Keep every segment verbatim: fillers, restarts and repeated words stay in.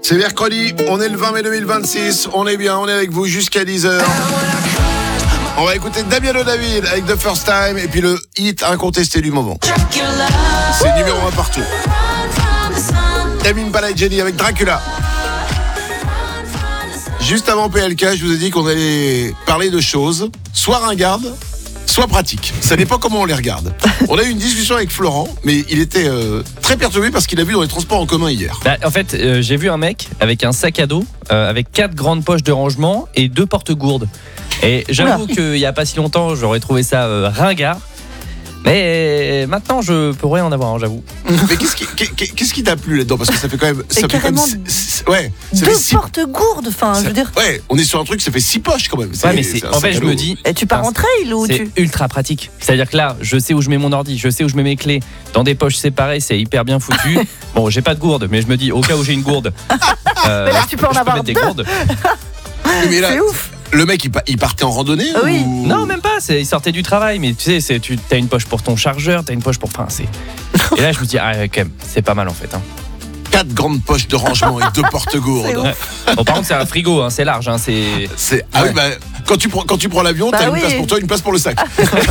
C'est mercredi, on est le vingt mai deux mille vingt-six, on est bien, on est avec vous jusqu'à dix heures. On va écouter Damiano David avec The First Time et puis le hit incontesté du moment. C'est numéro un partout. Emin Palajeni avec Dracula. Juste avant P L K, je vous ai dit qu'on allait parler de choses, soit ringardes, soit pratiques. Ça dépend comment on les regarde. On a eu une discussion avec Florent, mais il était euh, très perturbé parce qu'il a vu dans les transports en commun hier. Bah, en fait, euh, j'ai vu un mec avec un sac à dos, euh, avec quatre grandes poches de rangement et deux porte-gourdes. Et j'avoue qu'il n'y a pas si longtemps, j'aurais trouvé ça euh, ringard. Mais maintenant, je pourrais en avoir un, j'avoue. Mais qu'est-ce qui, qu'est-ce qui t'a plu là-dedans? Parce que ça fait quand même... Ça fait carrément quand même six, ouais, ça deux fait six, porte-gourdes, enfin, je veux dire. Ouais, on est sur un truc, ça fait six poches quand même. Ouais, mais c'est, en fait, je me dis... Et tu pars en trail ou c'est tu... ultra pratique. C'est-à-dire que là, je sais où je mets mon ordi, je sais où je mets mes clés. Dans des poches séparées, c'est hyper bien foutu. Bon, j'ai pas de gourde, mais je me dis, au cas où j'ai une gourde... Euh, mais là, tu peux en je avoir peux mettre deux. des gourdes. Mais là, c'est ouf. Le mec, il, il partait en randonnée Oui. ou... Non, même pas, c'est, il sortait du travail. Mais tu sais, c'est, tu as une poche pour ton chargeur, tu as une poche pour... Enfin, c'est... Et là, je me dis, ah, quand même, c'est pas mal en fait. Hein. Quatre grandes poches de rangement et deux porte-gourdes. Ouais. Bon, par contre, c'est un frigo, hein, c'est large. Hein, c'est... C'est... Ah ouais. oui, bah, quand tu prends, quand tu prends l'avion, Bah t'as oui. une place pour toi, une place pour le sac.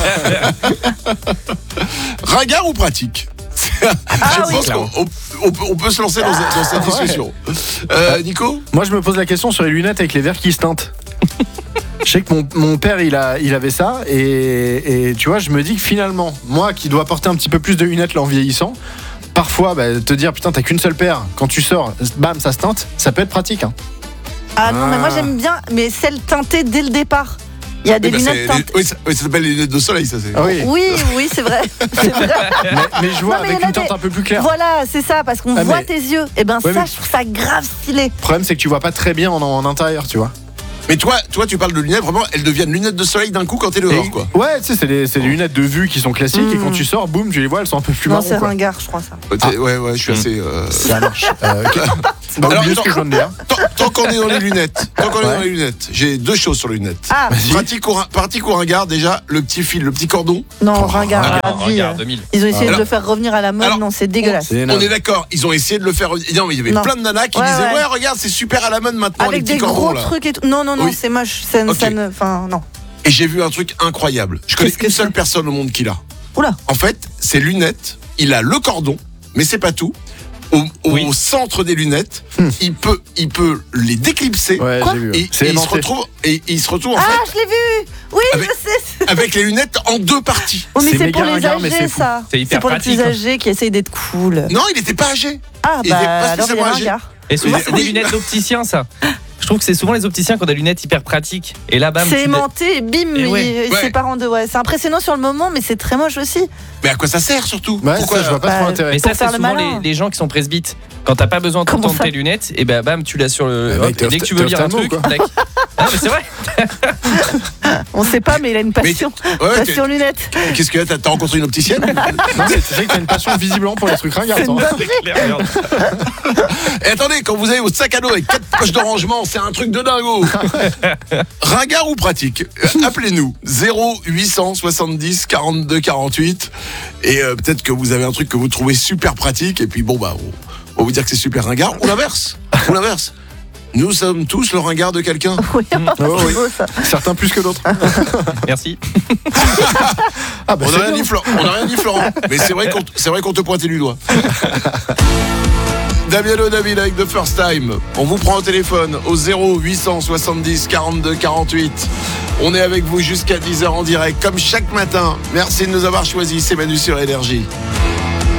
Ringard ou pratique? Ah Je oui. pense qu'on on, on peut, on peut se lancer dans, dans cette discussion. Euh, Nico? Moi, je me pose la question sur les lunettes avec les verres qui se teintent. Je sais que mon, mon père, il, a, il avait ça. Et, et tu vois, je me dis que finalement, moi qui dois porter un petit peu plus de lunettes là en vieillissant, parfois, bah, te dire putain, t'as qu'une seule paire, quand tu sors, bam, ça se teinte, ça peut être pratique. Hein. Ah non, mais moi Ah. j'aime bien, mais celle teintée dès le départ. Il y a des Oui, bah, lunettes c'est- teintées. oui, ça, oui, ça s'appelle les lunettes de soleil, ça c'est. Ah oui. Oui, oui, c'est vrai. C'est vrai. Mais, mais je vois Non, mais avec il y en a une teinte des- un peu plus claire. Voilà, c'est ça, parce qu'on Ah, voit mais- tes yeux. Et ben Ouais, ça, mais- je trouve ça grave stylé. Le problème, c'est que tu vois pas très bien en, en intérieur, tu vois. Mais toi, toi, tu parles de lunettes, vraiment, elles deviennent lunettes de soleil d'un coup quand t'es dehors, Et- quoi. Ouais, tu sais, c'est des, c'est des lunettes de vue qui sont classiques. Mmh. Et quand tu sors, boum, tu les vois, elles sont un peu plus Non, marron. c'est quoi. ringard, je crois ça. Euh, t'es- Ouais, ouais, je suis assez. euh, Ça marche. Euh, ok. Bah, Alors, oubliez ce attends. que je viens de dire. Tant, tant qu'on est dans les lunettes, tant qu'on est Ouais. dans les lunettes, j'ai deux choses sur les lunettes. Ah, Vas-y. Pratique ou, rin- pratique ou ringard, déjà, le petit fil, le petit cordon. non, Oh, ringard, Regarde, à vie. regarde, euh. deux mille. Ils ont essayé Alors- de le faire revenir à la mode, alors, non, c'est dégueulasse. C'est On énorme. est d'accord, ils ont essayé de le faire. Non, mais il y avait Non. plein de nanas qui Ouais, disaient ouais. ouais, regarde, c'est super à la mode maintenant, Avec les petits des cordons gros là. trucs et tout. Non, non, non, Oui. c'est moche. Ça, ne- Ok. ça ne. Enfin, non. Et j'ai vu un truc incroyable. Je connais Qu'est-ce que une seule c'est personne au monde qui l'a. Oula. En fait, ces lunettes, il a le cordon, mais c'est pas tout. Au, au Oui. centre des lunettes, il peut, il peut les déclipser. Ouais, Quoi j'ai vu. ouais. Et, C'est et il se aimanté. retrouve, et il se retrouve en Ah, fait je l'ai vu. Oui, Avec- je sais. avec les lunettes en deux parties. Oh, mais C'est c'est méga pour les ringard, mais âgés, c'est fou. ça. C'est hyper pour les pratique, plus hein. âgés qui essayent d'être cool. Non, il n'était pas âgé. Ah, Il est pas bah, alors il spécialement est âgé. ringard. Et souvent, Oui, c'est des oui. lunettes d'opticien, ça. Je trouve que c'est souvent les opticiens qui ont des lunettes hyper pratiques. Et là, bam, C'est tu aimanté, bim, Et il, ouais. il Ouais. sépare en deux. Ouais. C'est impressionnant sur le moment, mais c'est très moche aussi. Mais à quoi ça sert surtout? Ouais, Pourquoi ça, je vois pas Bah, trop l'intérêt. Mais ça, Pour c'est faire le souvent malin. les, les gens qui sont presbytes. Quand t'as pas besoin tout le Comment temps de ça tes lunettes, et ben bam, tu l'as sur le. Bah, hop, mec, t'es et dès que ophta- tu veux t'es lire un ophtalmo, truc, quoi. tac. Ah, mais c'est vrai. On sait pas, mais il a une passion. Ouais, t'es- passion lunettes. Qu'est-ce que t'as, t'as rencontré une opticienne? Non, c'est c'est vrai que t'as une passion visiblement pour les trucs ringards. C'est une toi. dinguerie. C'est clair, regarde. Et attendez, quand vous avez votre sac à dos avec quatre poches de rangement, c'est un truc de dingo. Ringard ou pratique? Euh, Appelez-nous zéro huit cent soixante-dix quarante-deux quarante-huit et euh, peut-être que vous avez un truc que vous trouvez super pratique et puis bon bah on, on va vous dire que c'est super ringard ou l'inverse. Ou l'inverse. Nous sommes tous le ringard de quelqu'un. Oui, Oh, c'est oui. beau ça. Certains plus que d'autres. Merci. Ah bah On c'est n'a rien bien. dit Florent, on n'a rien dit Florent, mais c'est vrai qu'on c'est vrai qu'on te pointait du doigt. Damiano David avec The First Time. On vous prend au téléphone au zéro huit cent soixante-dix quarante-deux quarante-huit. On est avec vous jusqu'à dix heures en direct, comme chaque matin. Merci de nous avoir choisis, c'est Manu sur Énergie.